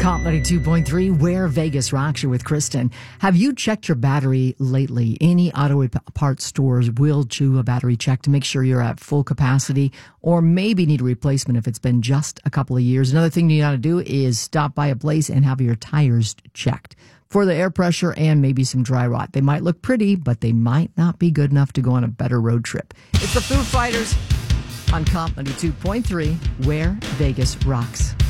Comp 92.3, where Vegas rocks you with Kristen. Have you checked your battery lately? Any auto parts stores will do a battery check to make sure you're at full capacity, or maybe need a replacement if it's been just a couple of years. Another thing you got to do is stop by a place and have your tires checked for the air pressure and maybe some dry rot. They might look pretty, but they might not be good enough to go on a better road trip. It's the Foo Fighters on Comp 92.3, where Vegas rocks.